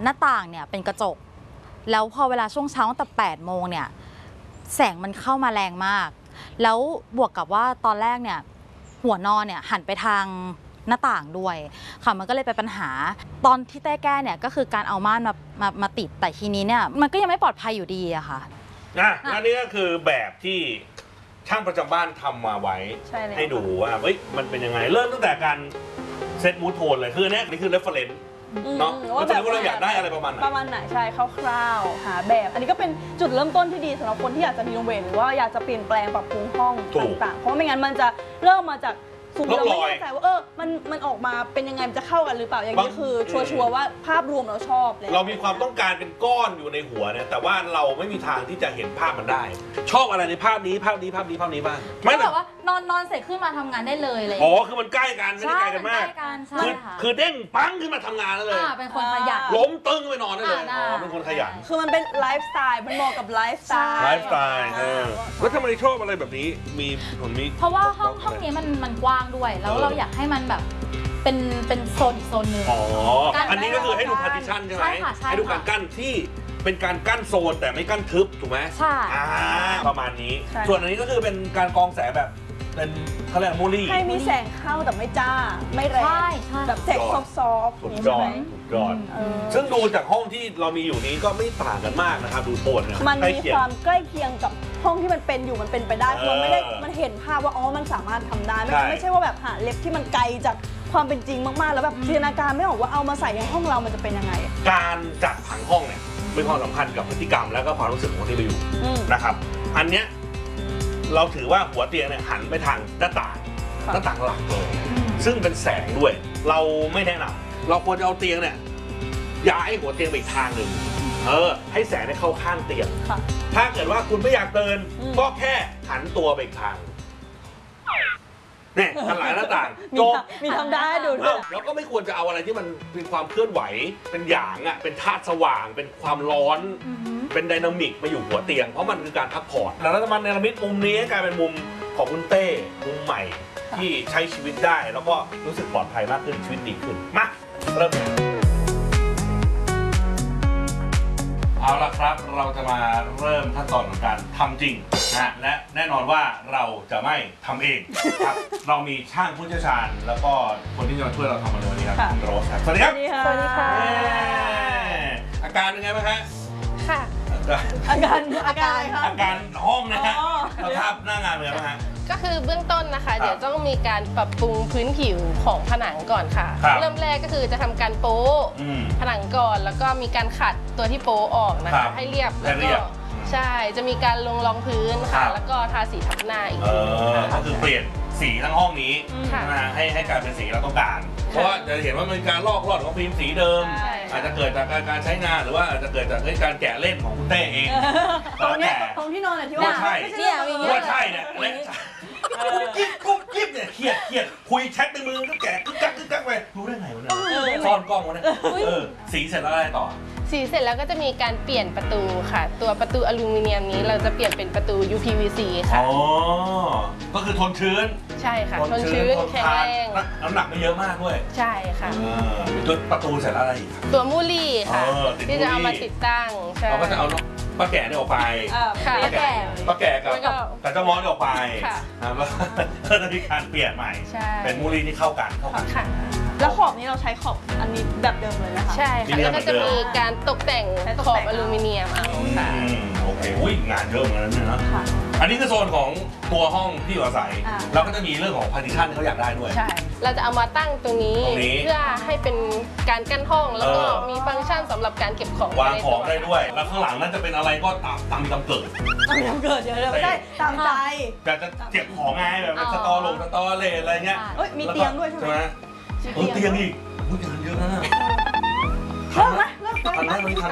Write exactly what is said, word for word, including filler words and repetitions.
หน้าต่างเนี่ยเป็นกระจกแล้วพอเวลาช่วงเช้าตั้งแต่แปดโมงเนี่ยแสงมันเข้ามาแรงมากแล้วบวกกับว่าตอนแรกเนี่ยหัวนอนเนี่ยหันไปทางหน้าต่างด้วยค่ะมันก็เลยเป็นปัญหาตอนที่เต้แก้เนี่ยก็คือการเอาม่านมามามาติดแต่ทีนี้เนี่ยมันก็ยังไม่ปลอดภัยอยู่ดีอะค่ะนะอันนี้ก็คือแบบที่ช่างประจำบ้านทำมาไว้ใ, ให้ดูว่าเฮ้ยมันเป็นยังไงเริ่มตั้งแต่การเซตมูดโทนเลยคือเนี้ยนี่คือเรฟเฟอเรนซ์เนาะว่าแบบเราอยากได้อะไรประมาณไหนประมาณไหนใช่คร่าวๆหาแบบอันนี้ก็เป็นจุดเริ่มต้นที่ดีสำหรับคนที่อยากจะรีโนเวทหรือว่าอยากจะเปลี่ยนแปลงปรับปรุงห้องต่างๆเพราะไม่งั้นมันจะเริ่มมาจากสุ่มเราไม่แน่ใจว่าเออมันมันออกมาเป็นยังไงมันจะเข้ากันหรือเปล่าอย่างนี้คือชัวร์ๆว่าภาพรวมเราชอบเลยเรามีความต้องการเป็นก้อนอยู่ในหัวเนี่ยแต่ว่าเราไม่มีทางที่จะเห็นภาพมันได้ชอบอะไรในภาพนี้ภาพนี้ภาพนี้ภาพนี้บ้างไม่แบบว่านอนนอนเสร็จขึ้นมาทำงานได้เลยเลยอ๋อคือมันใกล้กันไม่ได้ไกลกันมากคือคือเด้งปังขึ้นมาทำงานได้เลยเป็นคนขยันล้มตึงไปนอนได้เลยอ๋อเป็นคนขยันคือมันเป็นไลฟ์สไตล์มันเหมาะกับไลฟ์สไตล์ไลฟ์สไตล์แล้วทำไมชอบอะไรแบบนี้มีผลมีเพราะว่าห้องห้องนี้มันมันกว้างด้วยแล้วเราอยากให้มันแบบเป็นเป็นโซนอีกโซนหนึ่งอ๋ออันนี้ก็คือให้ดูพาร์ติชันใช่ไหมให้ดูการกั้นที่เป็นการกั้นโซนแต่ไม่กั้นทึบถูกไหมใช่ประมาณนี้ส่วนอันนี้ก็คือเป็นการกรองแสงแบบเป็นเขาเรียกมูลี่ให้มีแสงเข้าแต่ไม่จ้าไม่แรงแบบแสงซอฟต์ๆใช่ไหมถูกยอดซึ่งดูจากห้องที่เรามีอยู่นี้ก็ไม่ต่างกันมากนะครับดูโทนเนี่ยมันมีความใกล้เคียงกับห้องที่มันเป็นอยู่มันเป็นไปได้เพราะไม่ได้มันเห็นภาพว่าอ๋อมันสามารถทำได้ไม่ไม่ใช่ว่าแบบหาเล็บที่มันไกลจากความเป็นจริงมากๆแล้วแบบจินตนาการไม่ออกว่าเอามาใส่ในห้องเรามันจะเป็นยังไงการจัดผังห้องเนี่ยมีความสำคัญกับพฤติกรรมแล้วก็ความรู้สึกของคนที่ไปอยู่นะครับอันเนี้ยเราถือว่าหัวเตียงเนี่ยหันไปทางหน้าต่างหน้าต่างหลักเลยซึ่งเป็นแสงด้วยเราไม่แนะนำเราควรจะเอาเตียงเนี่ยย้ายหัวเตียงไปอีกทางหนึ่งเออให้แสงได้เข้าข้างเตียงถ้าเกิดว่าคุณไม่อยากเดินก็แค่หันตัวไปอีกทางเนี่ยหันหลังหน้าต่างจบมีทำได้ดูด้วยแล้วก็ไม่ควรจะเอาอะไรที่มันเป็นความเคลื่อนไหวเป็นหยางอ่ะเป็นธาตุสว่างเป็นความร้อนเป็นไดนามิกมาอยู่หัวเตียงเพราะมันคือการพักผ่อนแล้วรัฐบาลเนรมิตมุมนี้กลายเป็นมุมของคุณเต้มุมใหม่ที่ใช้ชีวิตได้แล้วก็รู้สึกปลอดภัยมากขึ้นชีวิตดีขึ้นมาเริ่มเอาละครับเราจะมาเริ่มขั้นตอนของการทำจริงนะและแน่นอนว่าเราจะไม่ทำเองครับเรามีช่างผู้เชี่ยวชาญแล้วก็คนที่จะมาช่วยเราทำในวันนี้ครับคุณโรสครับสวัสดีครับสวัสดีค่ะอาการเป็นไงบ้างฮะค่ะอาการอาการอะไรคะอาการห้องนะฮะสภาพหน้างานเป็นไงบ้างฮะก็คือเบื้องต้นนะคะเดี๋ยวต้องมีการปรับปรุงพื้นผิวของผนังก่อนค่ะเริ่มแรกก็คือจะทำการโป๊ผนังก่อนแล้วก็มีการขัดตัวที่โป๊ออกนะคะให้เรียบแล้วก็ใช่จะมีการลงรองพื้นค่ะแล้วก็ทาสีทับหน้าอีกทีก็คือเปลี่ยนสีทั้งห้องนี้นะให้ให้กลายเป็นสีเราต้องการเพราะว่าจะเห็นว่ามันการลอกลอดของฟิล์มสีเดิมอาจจะเกิดจากการใช้งานหรือว่าอาจจะเกิดจากการแกะเล่นของคุณเต้เองตรงนี้ตรงที่นอนเนี่ยที่ว่าใช่ว่าใช่เนี่ยกิ๊บกุ๊บกิ๊บเนี่ยเครียดเครียดคุยแชทในมือก็แกะกึ๊กกักกึ๊กกักไปรู้ได้ไงวะเนี่ยซ่อนกล้องวะเนี่ยสีเสร็จแล้วอะไรต่อสีเสร็จแล้วก็จะมีการเปลี่ยนประตูค่ะตัวประตูอลูมิเนียมนี้เราจะเปลี่ยนเป็นประตู ยู พี วี ซี ค่ะอ๋อก็คือทนชื้นใช่ค่ะทนชื้นแข็งแรงน้ำหนักไม่เยอะมากด้วยใช่ค่ะตัวประตูเสร็จแล้วอะไรอีกตัวมูลี่ค่ะที่จะเอามาติดตั้งเราก็จะเอาป้าแก่เนี่ยออกไปป้าแก่ป้าแก่กับกับเจ้ามอสออกไปแล้วก็จะมีการเปลี่ยนใหม่เป็นมูลี่ที่เข้ากันเข้ากันแล้วขอบนี้เราใช้ขอบอันนี้แบบเดิมเลยนะคะใช่ค่ะแล้วก็จะมีการตกแต่งขอบอลูมิเนียมเอาค่ะโอเคอุ้ยงานเยอะเหมือนกันนะอันนี้คือโซนของตัวห้องที่อยู่อาศัยเราก็จะมีเรื่องของพาร์ติชันที่เขาอยากได้ด้วยใช่เราจะเอามาตั้งตรงนี้เพื่อให้เป็นการกั้นห้องแล้วก็มีฟังก์ชันสำหรับการเก็บของวางของได้ด้วยแล้วข้างหลังนั้นจะเป็นอะไรก็ตามตามตามเกิดตามเกิดเดี๋ยวเราไม่ได้ตามใจแต่จะเก็บของไงแบบสตอลงสตอเลอะไรเงี้ยมีเตียงด้วยใช่ไหมเออเตียงอีกเตียงเยอะนะเริ่มไหมเริ่มทันไหมวันนี้ทัน